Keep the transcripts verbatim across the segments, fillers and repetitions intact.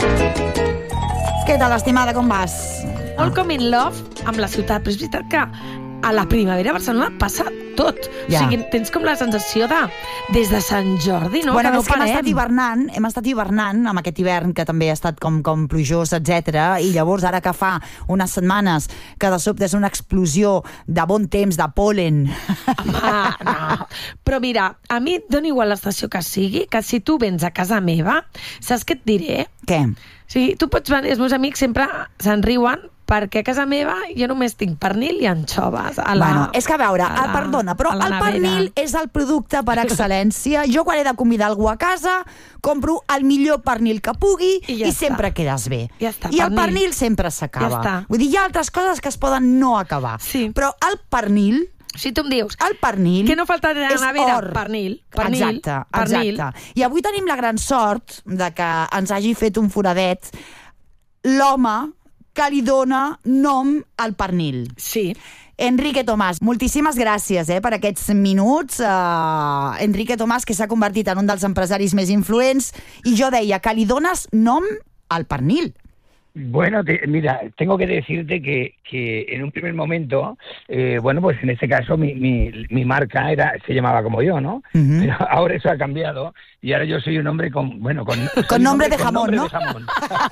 Què tal, estimada, com vas? Molt com in love amb la ciutat, però és veritat que a la primavera a Barcelona passa tot. Ja. O sigui, tens com la sensació de des de Sant Jordi, no? Bueno, que no és que hem parem. estat hivernant, hem estat hivernant amb aquest hivern que també ha estat com, com plujós, etcètera. I llavors, ara que fa unes setmanes que de sobte és una explosió de bon temps, de pol·len. Home, no. Però mira, a mi et dona igual l'estació que sigui, que si tu vens a casa meva, saps què et diré? Què? O sigui, tu pots venir, els meus amics sempre se'n riuen perquè a casa meva jo només tinc pernil i anxoves. A la, bueno, és que a veure, a la, el, perdona, però el nevera. Pernil és el producte per excel·lència. Jo quan he de convidar algú a casa, compro el millor pernil que pugui i, ja i sempre quedes bé. Ja està, I el pernil, pernil sempre s'acaba. Ja Vull dir, hi ha altres coses que es poden no acabar. Sí. Però el pernil... Si tu em dius el pernil que no falta de la nevera, or. pernil, pernil, exacte, pernil. exacte. I avui tenim la gran sort de que ens hagi fet un foradet l'home que li dona nom al pernil. Sí. Enrique Tomàs, moltíssimes gràcies eh, per aquests minuts. Uh, Enrique Tomàs, que s'ha convertit en un dels empresaris més influents, i jo deia que li dones nom al pernil. Bueno, te, mira, tengo que decirte que, que en un primer momento, eh, bueno, pues en este caso mi, mi, mi marca era se llamaba como yo, ¿no? Uh-huh. Pero ahora eso ha cambiado y ahora yo soy un hombre con, bueno, con... Con nombre de con jamón, nombre ¿no? De jamón.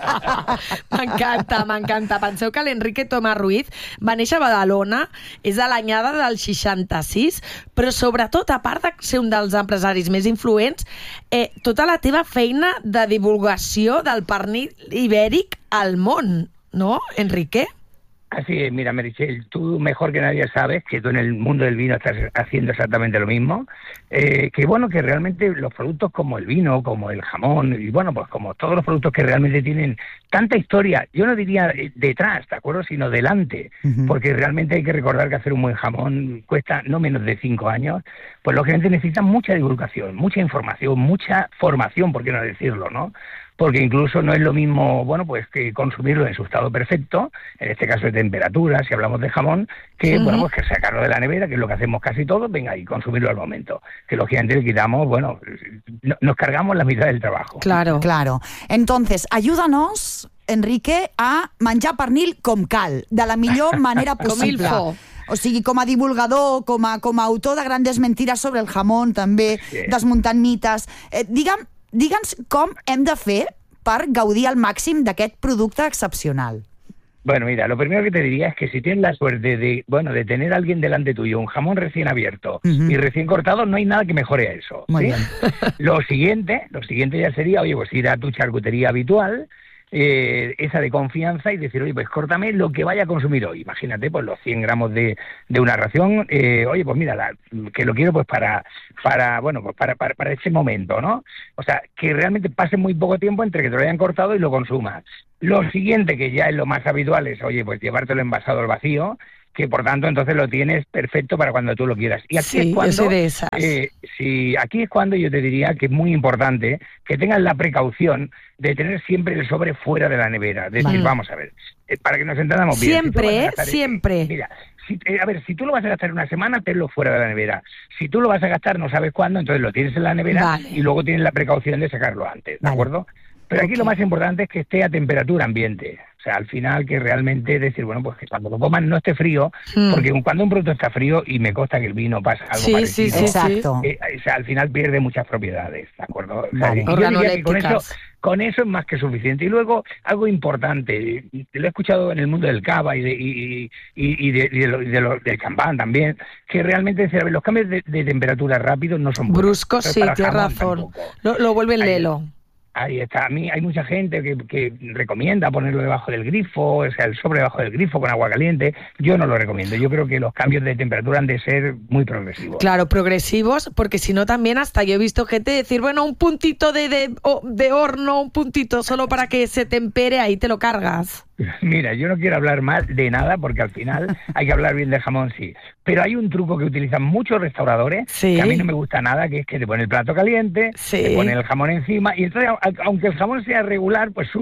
M'encanta, m'encanta. Penseu que l'Enrique Tomàs Ruiz va néixer a Badalona, és de l'anyada del seixanta-sis, però sobretot, a part de ser un dels empresaris més influents, eh, tota la teva feina de divulgació del pernil ibèric al món, ¿no, Enrique? Así es, mira, Meritxell, tú mejor que nadie sabes que tú en el mundo del vino estás haciendo exactamente lo mismo, eh, que bueno, que realmente los productos como el vino, como el jamón, y bueno, pues como todos los productos que realmente tienen tanta historia, yo no diría detrás, ¿de acuerdo?, sino delante, uh-huh. Porque realmente hay que recordar que hacer un buen jamón cuesta no menos de cinco años, pues lógicamente necesitan mucha divulgación, mucha información, mucha formación, por qué no decirlo, ¿no? Porque incluso no es lo mismo, bueno, pues que consumirlo en su estado perfecto, en este caso de temperatura, si hablamos de jamón, que, uh-huh. bueno, pues que sacarlo de la nevera, que es lo que hacemos casi todos, venga, y consumirlo al momento. Que lógicamente le quitamos, bueno, no, nos cargamos la mitad del trabajo. Claro. Claro. Entonces, ayúdanos, Enrique, a menjar pernil com cal, de la millor manera possible. Com o sigui, com a divulgador, com a, com a autor de grandes mentiras sobre el jamón, també, sí. Desmuntant mites. Eh, digue'm, Digue'ns com hem de fer per gaudir al màxim d'aquest producte excepcional. Bueno, mira, lo primero que te diría es que si tienes la suerte de, bueno, de tener a alguien delante tuyo, un jamón recién abierto uh-huh. y recién cortado, no hay nada que mejore a eso. Muy ¿sí? bien. Lo siguiente, lo siguiente ya sería, oye, pues ir a tu charcutería habitual, Eh, esa de confianza y decir, oye, pues córtame lo que vaya a consumir hoy. Imagínate, pues los cien gramos de, de una ración, eh, oye, pues mira, la, que lo quiero pues para, para bueno, pues para, para, para ese momento, ¿no? O sea, que realmente pase muy poco tiempo entre que te lo hayan cortado y lo consumas. Lo siguiente, que ya es lo más habitual, es, oye, pues llevártelo envasado al vacío, que por tanto entonces lo tienes perfecto para cuando tú lo quieras. Y aquí sí, es cuando, yo soy de esas. Eh, sí, aquí es cuando yo te diría que es muy importante que tengas la precaución de tener siempre el sobre fuera de la nevera. Es decir, vale. Vamos a ver, eh, para que nos entendamos bien. Siempre, si siempre. En, mira, si, eh, a ver, si tú lo vas a gastar una semana, tenlo fuera de la nevera. Si tú lo vas a gastar no sabes cuándo, entonces lo tienes en la nevera vale. Y luego tienes la precaución de sacarlo antes, ¿de vale. acuerdo? Pero aquí okay. Lo más importante es que esté a temperatura ambiente. O sea, al final que realmente decir, bueno, pues que cuando lo coman no esté frío, mm. porque cuando un producto está frío, y me consta que el vino pasa algo sí, parecido, sí, sí, exacto. Eh, o sea, al final pierde muchas propiedades, ¿de acuerdo? O sea, vale. yo diría que con eso, con eso es más que suficiente. Y luego, algo importante, lo he escuchado en el mundo del cava y, de, y, y, y, de, y, de lo, y de lo, del champán también, que realmente decir, a ver, los cambios de, de temperatura rápidos no son buenos. Bruscos, sí, tienes razón. Lo, lo vuelven lelo. Ahí está. A mí hay mucha gente que, que recomienda ponerlo debajo del grifo, o sea, el sobre debajo del grifo con agua caliente. Yo no lo recomiendo. Yo creo que los cambios de temperatura han de ser muy progresivos. Claro, progresivos, porque si no también hasta yo he visto gente decir, bueno, un puntito de, de, de horno, un puntito solo para que se tempere, ahí te lo cargas. Mira, yo no quiero hablar más de nada porque al final hay que hablar bien de jamón, sí. Pero hay un truco que utilizan muchos restauradores sí. que a mí no me gusta nada, que es que te ponen el plato caliente, sí. te ponen el jamón encima y entonces, aunque el jamón sea regular, pues suda.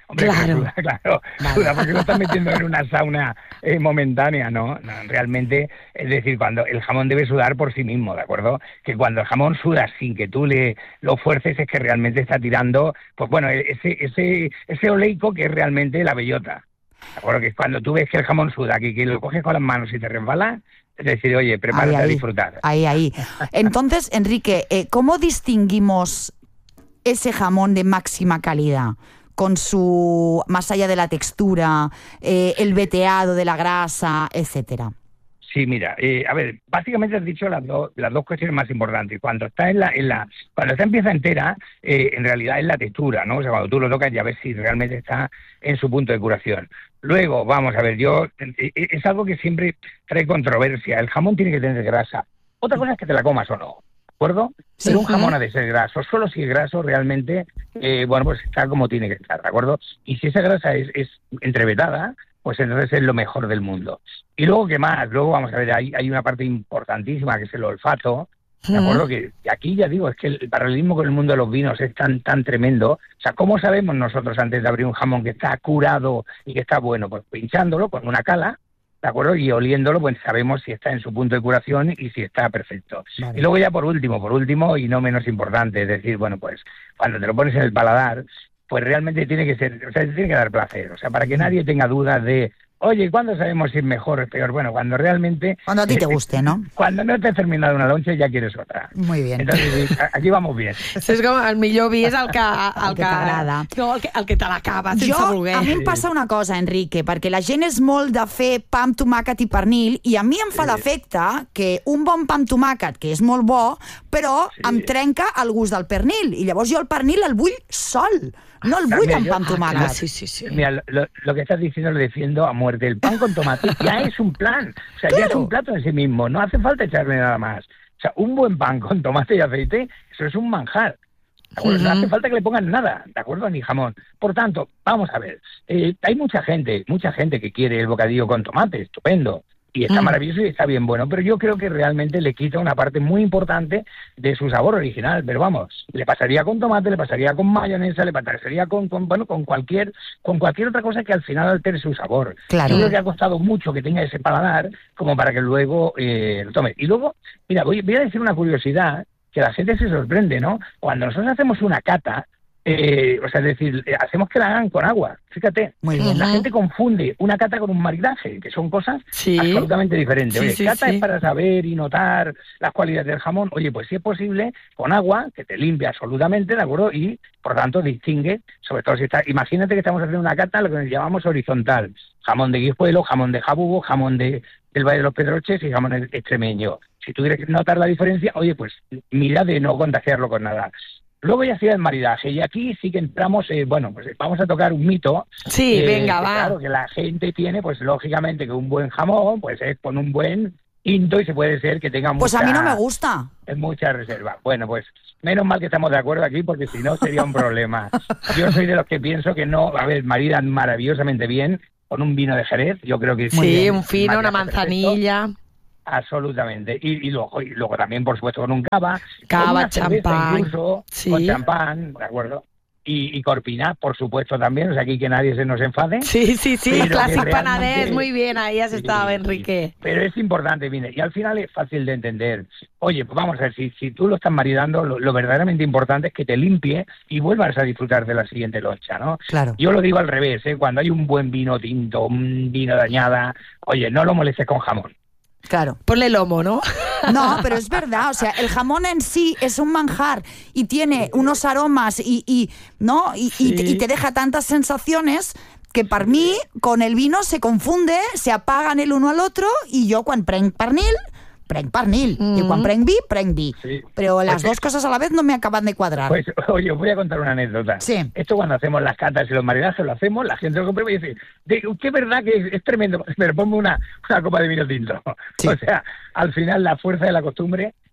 Hombre, Claro. Suda, claro, suda porque lo estás metiendo en una sauna eh, momentánea, ¿no? No, realmente, es decir, cuando el jamón debe sudar por sí mismo, ¿de acuerdo? Que cuando el jamón suda sin que tú le lo fuerces es que realmente está tirando, pues bueno, ese ese ese oleico que es realmente la bellota. ¿De acuerdo? Que cuando tú ves que el jamón suda, que, que lo coges con las manos y te resbala, es decir, oye, prepárate ahí, a ahí, disfrutar. Ahí, ahí. Entonces, Enrique, eh, ¿cómo distinguimos ese jamón de máxima calidad? Con su, más allá de la textura, eh, el veteado de la grasa, etcétera. Sí, mira, eh, a ver, básicamente has dicho las dos las dos cuestiones más importantes. Cuando está en la en la cuando está en pieza entera, eh, en realidad es la textura, ¿no? O sea, cuando tú lo tocas ya ves si realmente está en su punto de curación. Luego, vamos a ver, yo eh, es algo que siempre trae controversia. El jamón tiene que tener grasa. Otra cosa es que te la comas o no, ¿de acuerdo? Sí. Pero un jamón ha de ser graso. Solo si es graso realmente, eh, bueno, pues está como tiene que estar, ¿de acuerdo? Y si esa grasa es, es entrevetada, pues entonces es lo mejor del mundo. Y luego, ¿qué más? Luego, vamos a ver, hay, hay una parte importantísima que es el olfato, ¿de acuerdo? Que aquí ya digo, es que el paralelismo con el mundo de los vinos es tan tan tremendo. O sea, ¿cómo sabemos nosotros antes de abrir un jamón que está curado y que está bueno? Pues pinchándolo con una cala, ¿de acuerdo? Y oliéndolo, pues sabemos si está en su punto de curación y si está perfecto. Vale. Y luego ya por último, por último y no menos importante, es decir, bueno, pues cuando te lo pones en el paladar, pues realmente tiene que ser, o sea, tiene que dar placer. O sea, para que nadie tenga dudas de, oye, ¿cuándo sabemos si es mejor o es peor? Bueno, cuando realmente... Cuando a ti te guste, ¿no? Cuando no te has terminado una loncha ya quieres otra. Muy bien. Entonces, aquí vamos bien. Sí, és com el millor vi és el que... El, El que t'agrada. No, el que, el que te l'acaba, sense jo, voler. a mi em passa una cosa, Enrique, perquè la gent és molt de fer pa amb tomàquet i pernil, i a mi em fa Sí. l'efecte que un bon pa amb tomàquet, que és molt bo, però Sí. em trenca el gust del pernil, i llavors jo el pernil el vull sol, no el vull Mira, amb jo- pa amb Ah, clar, tomàquet. sí, sí, sí. Mira, lo, lo que estás diciendo lo defiendo a muerte. El pan con tomate ya es un plan. O sea, ya es Claro. un plato en sí mismo. No hace falta echarle nada más. O sea, un buen pan con tomate y aceite, eso es un manjar. ¿De acuerdo? No Ujú. hace falta que le pongan nada, ¿de acuerdo? Ni jamón. Por tanto, vamos a ver. eh, hay mucha gente, mucha gente que quiere el bocadillo con tomate, estupendo. Y está Mm. maravilloso y está bien bueno, pero yo creo que realmente le quita una parte muy importante de su sabor original. Pero vamos, le pasaría con tomate, le pasaría con mayonesa, le pasaría con, con bueno, con cualquier, con cualquier otra cosa que al final altere su sabor. Claro. Yo creo que ha costado mucho que tenga ese paladar como para que luego eh, lo tome. Y luego, mira, voy, voy a decir una curiosidad que la gente se sorprende, ¿no? Cuando nosotros hacemos una cata, eh, o sea, es decir, eh, hacemos que la hagan con agua. Fíjate, Muy bien. la Ujú. gente confunde una cata con un maridaje, que son cosas Sí. absolutamente diferentes. Sí, Oye, sí, cata sí. es para saber y notar las cualidades del jamón. Oye, pues si es posible, con agua, que te limpia absolutamente, ¿de acuerdo? Y, por tanto, distingue, sobre todo si está... Imagínate que estamos haciendo una cata, lo que nos llamamos horizontal. Jamón de Guijuelo, jamón de Jabugo, jamón de, del Valle de los Pedroches y jamón extremeño. Si tú quieres notar la diferencia, oye, pues mira de no contagiarlo con nada. Luego ya hacía el maridaje, y aquí sí que entramos, eh, bueno, pues vamos a tocar un mito. Sí, eh, venga, que, va. Claro, que la gente tiene, pues lógicamente, que un buen jamón, pues es con un buen tinto y se puede ser que tenga Pues mucha, a mí no me gusta. mucha reserva. Bueno, pues menos mal que estamos de acuerdo aquí, porque si no sería un problema. Yo soy de los que pienso que no, a ver, maridan maravillosamente bien con un vino de Jerez, yo creo que Sí, bien, un fino, una maridaje manzanilla. perfecto. Absolutamente. Y, y, luego, y luego también, por supuesto, con un cava. Cava, con una cerveza champán. Incluso, Sí. con champán, ¿de acuerdo? Y, y corpina, por supuesto, también. O sea, aquí que nadie se nos enfade. Sí, sí, sí, Pero clásic que panadés, realmente- muy bien, ahí has Sí, estado, sí. Enrique. Pero es importante, mire, y al final es fácil de entender. Oye, pues vamos a ver, si, si tú lo estás maridando, lo, lo verdaderamente importante es que te limpie y vuelvas a disfrutar de la siguiente loncha, ¿no? Claro. Yo lo digo al revés, ¿eh? Cuando hay un buen vino tinto, un vino de añada, oye, no lo molestes con jamón. Claro. Ponle lomo, ¿no? No, pero es verdad, o sea, el jamón en sí es un manjar y tiene unos aromas y, y ¿no? Y, y, te, Sí. y te deja tantas sensaciones que para mí con el vino se confunde, se apagan el uno al otro y yo quan prenc pernil, prenc pernil, Mm. i quan prenc vi, prenc vi. Sí. Pero las Pues- dos cosas a la vez no me acaban de cuadrar. Pues, oye, os voy a contar una anécdota. Sí. Esto cuando hacemos las catas y los maridajes lo hacemos, la gente lo compra y dice, de, que es verdad que es, es tremendo, pero ponme una, una copa de vino tinto. Sí. O sea, al final la fuerza de la costumbre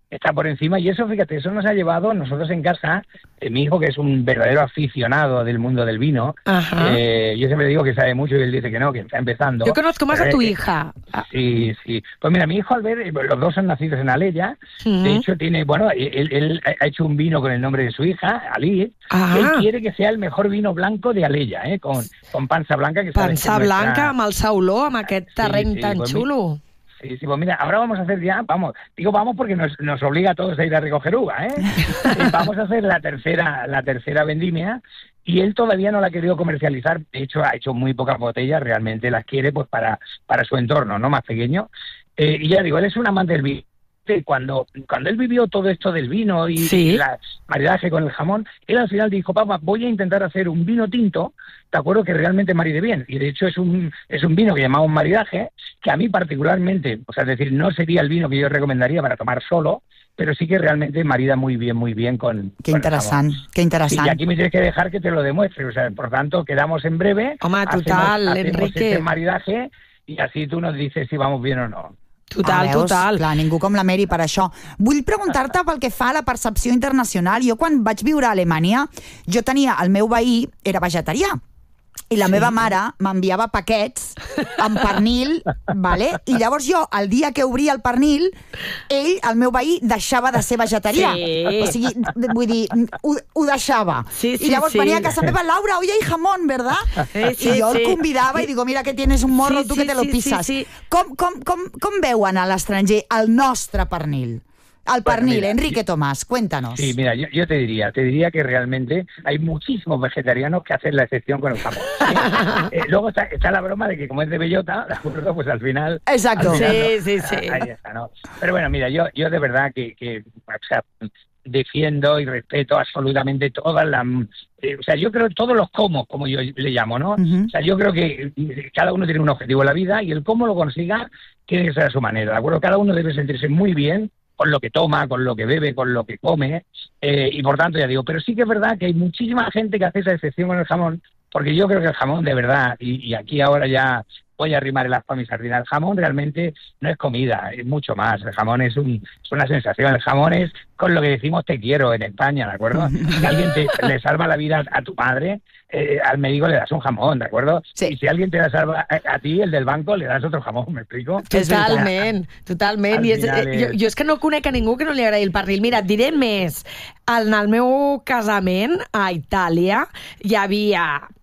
está por encima, y eso, fíjate, eso nos ha llevado, nosotros en casa, eh, mi hijo, que es un verdadero aficionado del mundo del vino, eh, yo siempre digo que sabe mucho y él dice que no, que está empezando. Yo conozco más a tu hija. Sí, sí. Pues mira, mi hijo Albert, los dos son nacidos en Alella, uh-huh. de hecho tiene, bueno, él, él ha hecho un vino con el nombre de su hija, Ali, que él quiere que sea el mejor vino blanco de Alella, eh, con, con pansa blanca. Que pansa blanca, nuestra... amb el sauló, amb aquest terreny sí, sí, tan pues xulo. Sí, sí, pues mira, ahora vamos a hacer ya, vamos, digo vamos porque nos, nos obliga a todos a ir a recoger uva, ¿eh? Vamos a hacer la tercera, la tercera vendimia, y él todavía no la ha querido comercializar, de hecho ha hecho muy pocas botellas, realmente las quiere pues para, para su entorno, ¿no? Más pequeño, eh, y ya digo, él es un amante del vino. Cuando, cuando él vivió todo esto del vino y, ¿sí? y el maridaje con el jamón, él al final dijo, papá, voy a intentar hacer un vino tinto, te acuerdo que realmente maride bien. Y de hecho es un es un vino que llamamos maridaje, que a mí particularmente, o sea, es decir, no sería el vino que yo recomendaría para tomar solo, pero sí que realmente marida muy bien, muy bien con, qué con interesante, qué interesante. Y aquí me tienes que dejar que te lo demuestre, o sea, por tanto, quedamos en breve. Home, total, hacemos, Enrique. Hacemos ese maridaje y así tú nos dices si vamos bien o no. Total, ah, veus? Total. Clar, ningú com la Mary per això. Vull preguntar-te pel que fa a la percepció internacional. Jo quan vaig viure a Alemanya, jo tenia, el meu veí era vegetarià. I la sí. meva mare m'enviava paquets amb pernil, vale? I llavors jo, el dia que obria el pernil, ell, el meu veí, deixava de ser vegetarià. Sí. O sigui, vull dir, ho, ho deixava. Sí, sí, I llavors sí. venia a casa meva, Laura, hoy hay jamón, ¿verdad? Sí, sí, I jo el sí. convidava i digo, mira que tienes un morro, sí, tu que te lo sí, pisas. Sí, sí. Com, com, com, com veuen a l'estranger el nostre pernil? Al pernil, bueno, mira, Enrique yo, Tomás, cuéntanos. Sí, mira, yo, yo te diría, te diría que realmente hay muchísimos vegetarianos que hacen la excepción con el jamón. ¿Sí? eh, luego está, está la broma de que como es de bellota, ¿de acuerdo? Pues al final... Exacto. Al final, sí, ¿no? sí, sí. Ahí está, ¿no? Pero bueno, mira, yo, yo de verdad que, que o sea, defiendo y respeto absolutamente todas las... Eh, o sea, yo creo todos los cómo, como yo le llamo, ¿no? Uh-huh. O sea, yo creo que cada uno tiene un objetivo en la vida y el cómo lo consiga tiene que ser a su manera, ¿de acuerdo? Cada uno debe sentirse muy bien con lo que toma, con lo que bebe, con lo que come, eh, y por tanto ya digo, pero sí que es verdad que hay muchísima gente que hace esa excepción con el jamón, porque yo creo que el jamón de verdad, y, y aquí ahora ya voy a arrimar el aspa a mi sardina, el jamón realmente no es comida, es mucho más, el jamón es, un, es una sensación, el jamón es con lo que decimos te quiero en España, ¿de acuerdo? Si alguien te, le salva la vida a tu madre, eh, al médico le das un jamón, ¿de acuerdo? Sí. Y si alguien te la salva a, a ti, el del banco, le das otro jamón, ¿me explico? Totalment, totalment. I és, és... Jo, jo és que no conec a ningú que no li agradi el pernil. Mira, et diré més. En el meu casament a Itàlia hi havia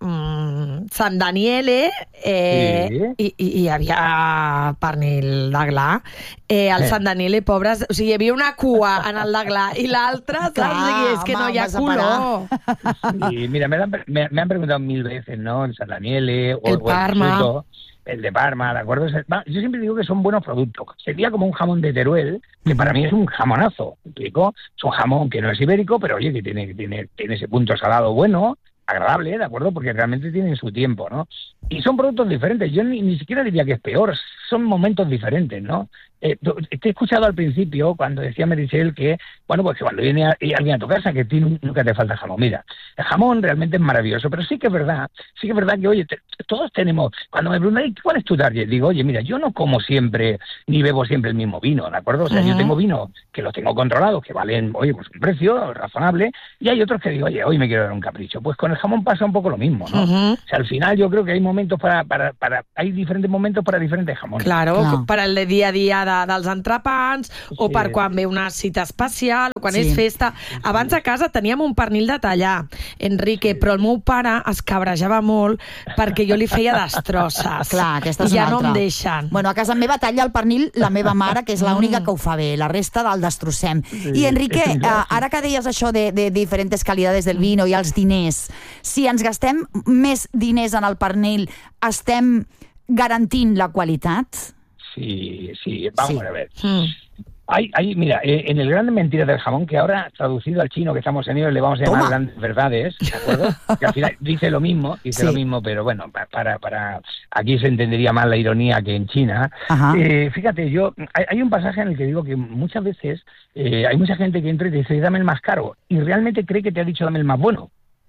mm, San Daniele eh, sí. i, i hi havia pernil d'aglà. Eh, el eh. San Daniele, pobres... O sigui, hi havia una cua en el d'aglà i l'altra, saps? És que no hi ha color. Sí, mira, me, dan, me, me han preguntado mil veces, ¿no? El San Daniele o el Parma. O el, el de Parma, ¿de acuerdo? Yo siempre digo que son buenos productos. Sería como un jamón de Teruel, que para mí es un jamonazo, ¿me explico? Es un jamón que no es ibérico, pero oye, que tiene, tiene, tiene ese punto salado bueno, agradable, ¿de acuerdo? Porque realmente tienen su tiempo, ¿no? Y son productos diferentes. Yo ni, ni siquiera diría que es peor, son momentos diferentes, ¿no? Eh, te he escuchado al principio cuando decía Meritxell que, bueno, pues que cuando viene a, alguien a tu casa que tiene, nunca te falta jamón. Mira, el jamón realmente es maravilloso, pero sí que es verdad, sí que es verdad que, oye, te, todos tenemos, cuando me preguntan, ¿cuál es tu target? Digo, oye, mira, yo no como siempre, ni bebo siempre el mismo vino, ¿de acuerdo? O sea, uh-huh. yo tengo vino que los tengo controlados, que valen, oye, pues un precio razonable, y hay otros que digo, oye, hoy me quiero dar un capricho. Pues con el jamón pasa un poco lo mismo, ¿no? Uh-huh. O sea, al final yo creo que hay momentos para, para, para hay diferentes momentos para diferentes jamones. Claro, claro. Per al de dia a dia de, dels entrepans, o per quan ve una cita especial, o quan sí. és festa. Abans a casa teníem un pernil de tallar, Enrique, sí. però el meu pare es cabrejava molt perquè jo li feia destrosses. Clar, aquesta és I ja una no altra. em deixen. Bueno, a casa meva talla el pernil la meva mare, que és l'única que ho fa bé, la resta del destrossem. Sí. I Enrique, eh, ara que deies això de, de diferents qualitats del vino i els diners, si ens gastem més diners en el pernil, estem garantint la qualitat? Sí, sí, vamos sí. a ver. Mm. Hay, hay, mira, eh, en el Grandes Mentiras del Jamón, que ahora traducido al chino que estamos en ello le vamos a llamar Toma. Grandes Verdades, ¿de acuerdo? Que al final dice lo mismo, dice sí. lo mismo, pero bueno, para, para aquí se entendería más la ironía que en China. Eh, fíjate, yo hay, hay un pasaje en el que digo que muchas veces eh, hay mucha gente que entra y te dice, dame el más caro, y realmente cree que te ha dicho dame el más bueno.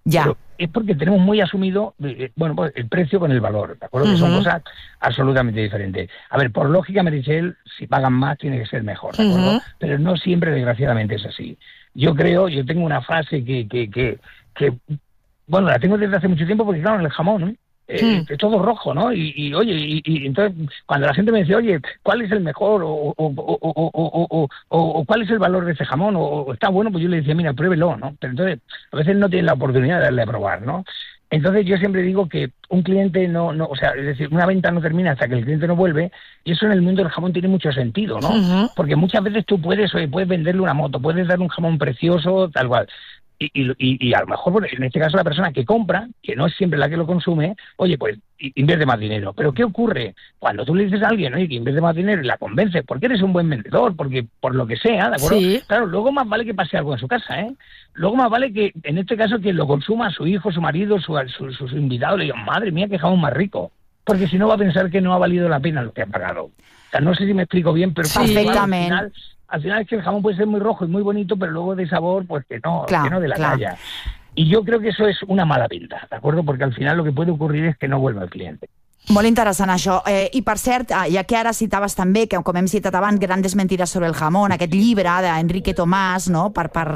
Ya. Pero es porque tenemos muy asumido, eh, bueno, pues el precio con el valor, ¿de acuerdo? Uh-huh. Que son cosas absolutamente diferentes. A ver, por lógica, Meritxell, si pagan más tiene que ser mejor, ¿de acuerdo? Uh-huh. Pero no siempre, desgraciadamente, es así. Yo creo, yo tengo una frase que, que, que, que bueno, la tengo desde hace mucho tiempo porque, claro, en el jamón, ¿no? Eh, sí. Es todo rojo, ¿no? Y, y oye, y, y entonces cuando la gente me dice, oye, ¿cuál es el mejor? O, o, o, o, o, o, o, o ¿cuál es el valor de ese jamón? O, o está bueno, pues yo le decía, mira, pruébelo, ¿no? Pero entonces a veces no tienen la oportunidad de darle a probar, ¿no? Entonces yo siempre digo que un cliente no, no, o sea, es decir, una venta no termina hasta que el cliente no vuelve, y eso en el mundo del jamón tiene mucho sentido, ¿no? Uh-huh. Porque muchas veces tú puedes, oye, puedes venderle una moto, puedes darle un jamón precioso, tal cual. Y, y, y a lo mejor, en este caso, la persona que compra, que no es siempre la que lo consume, oye, pues invierte más dinero. Pero ¿qué ocurre? Cuando tú le dices a alguien, oye, que invierte más dinero y la convences, porque eres un buen vendedor, porque por lo que sea, ¿de acuerdo? Sí. Claro, luego más vale que pase algo en su casa, ¿eh? Luego más vale que, en este caso, que lo consuma su hijo, su marido, su, su, su, su invitado, le digan, madre mía, qué jamón más rico. Porque si no va a pensar que no ha valido la pena lo que ha pagado. O sea, no sé si me explico bien, pero... Sí, perfectamente. Al final, al final es que el jamón puede ser muy rojo y muy bonito, pero luego de sabor, pues que no, claro, que no de la claro. talla. Y yo creo que eso es una mala pinta, ¿de acuerdo? Porque al final lo que puede ocurrir es que no vuelva el cliente. Molt interessant això. Eh, I per cert, ja que ara citaves també, que com hem citat abans, Grandes mentiras sobre el jamón, aquest llibre d'Enrique Tomàs, no? per, per,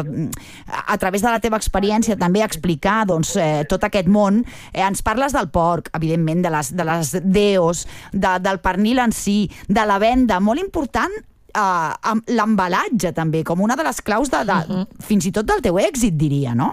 a través de la teva experiència també explicar doncs, eh, tot aquest món, eh, ens parles del porc, evidentment, de les, de les deos, de, del pernil en si, de la venda, molt important, eh, l'embalatge també, com una de les claus de, de, uh-huh. fins i tot del teu èxit, diria, no?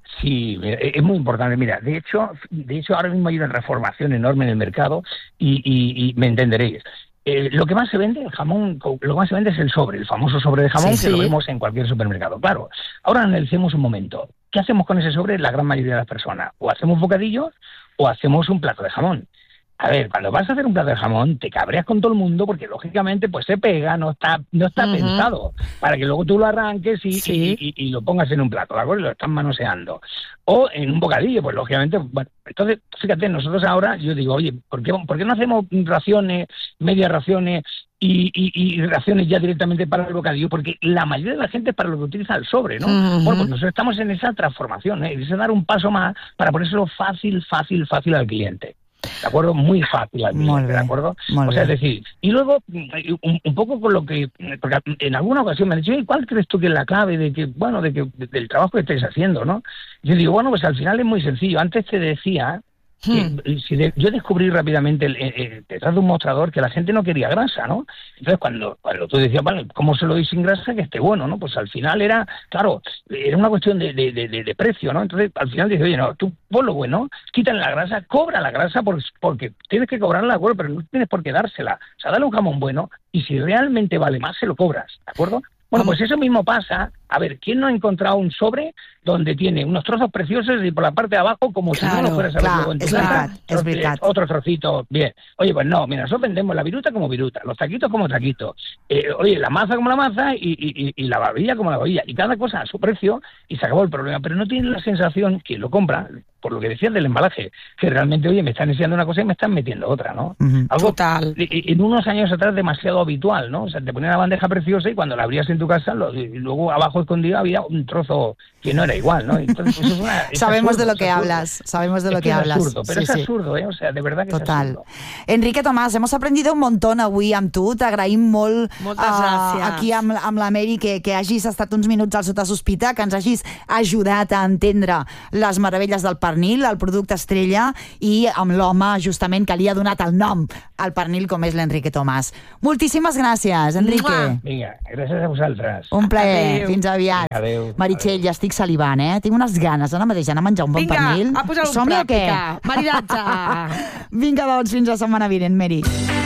Sí, es muy importante. Mira, de hecho, de hecho ahora mismo hay una reformación enorme en el mercado y, y, y me entenderéis. Eh, lo que más se vende, el jamón, lo que más se vende es el sobre, el famoso sobre de jamón, sí, que sí. lo vemos en cualquier supermercado. Claro, ahora analicemos un momento. ¿Qué hacemos con ese sobre la gran mayoría de las personas? O hacemos bocadillos o hacemos un plato de jamón. A ver, cuando vas a hacer un plato de jamón, te cabreas con todo el mundo porque, lógicamente, pues se pega, no está no está uh-huh. pensado para que luego tú lo arranques y, sí. y, y, y lo pongas en un plato, ¿de acuerdo? Y lo estás manoseando. O en un bocadillo, pues, lógicamente, bueno, entonces, fíjate, nosotros ahora, yo digo, oye, ¿por qué, ¿por qué no hacemos raciones, medias raciones y, y, y raciones ya directamente para el bocadillo? Porque la mayoría de la gente es para lo que utiliza el sobre, ¿no? Uh-huh. Bueno, pues nosotros estamos en esa transformación, ¿eh? Es dar un paso más para ponérselo fácil, fácil, fácil al cliente. ¿De acuerdo? Muy fácil al cliente, ¿de acuerdo? O sea, es decir, y luego, un, un poco con lo que, porque en alguna ocasión me han dicho, ¿cuál crees tú que es la clave de que, bueno, de que de, del trabajo que estáis haciendo, ¿no? Yo digo, bueno, pues al final es muy sencillo. Antes te decía que hmm. si de, yo descubrí rápidamente el, el, el, detrás de un mostrador que la gente no quería grasa, ¿no? Entonces cuando, cuando tú decías, vale, ¿cómo se lo doy sin grasa que esté bueno, no? Pues al final era, claro, era una cuestión de, de, de, de precio, ¿no? Entonces al final dices, oye, no, tú pon lo bueno, quítale la grasa, cobra la grasa por, porque tienes que cobrarla, ¿de acuerdo? Pero no tienes por qué dársela. O sea, dale un jamón bueno y si realmente vale más, se lo cobras, ¿de acuerdo? Bueno, pues eso mismo pasa. A ver, ¿quién no ha encontrado un sobre donde tiene unos trozos preciosos y por la parte de abajo, como claro, si no lo fueras a ver luego en tu casa, otro trocito, bien? Oye, pues no, mira, nosotros vendemos la viruta como viruta, los taquitos como taquitos, eh, oye, la maza como la maza y, y, y la babilla como la babilla, y cada cosa a su precio y se acabó el problema. Pero no tiene la sensación, quien lo compra, por lo que decías del embalaje, que realmente, oye, me están enseñando una cosa y me están metiendo otra, ¿no? Uh-huh. Algo Total. En unos años atrás demasiado habitual, ¿no? O sea, te ponían una bandeja preciosa y cuando la abrías en tu casa, lo, y luego abajo escondido había un trozo que no era igual, ¿no? Entonces, pues es una, es sabemos absurdo, de lo que absurdo. hablas, sabemos de es lo que, que hablas. Es absurdo, pero sí, es absurdo, sí. ¿eh? O sea, de verdad que Total. es absurdo. Enrique Tomàs, hemos aprendido un montón avui amb tu, t'agraïm molt uh, aquí amb, amb la Mary que, que hagis estat uns minuts al Sota Sospita, que ens hagis ajudat a entendre les meravelles del pernil, el producte estrella, i amb l'home justament que li ha donat el nom al pernil, com és l'Enrique Tomàs. Moltíssimes gràcies, Enrique. Vinga, gràcies a vosaltres. Un plaer, adeu. fins aviat. Adeu. Meritxell, ja estic salivant, eh? Tinc unes ganes ara mateix d'anar a menjar un bon Vinga, pernil. a posar-ho en pràctica. Maridatge. Vinga, doncs, fins la setmana vinent, Mary.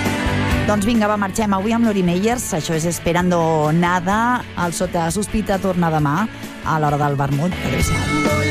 Doncs vinga, va, marxem avui amb l'Uri Meyers. Això és Esperando Nada. El Sota Sospita torna demà a l'hora del vermut. Adéu-siau.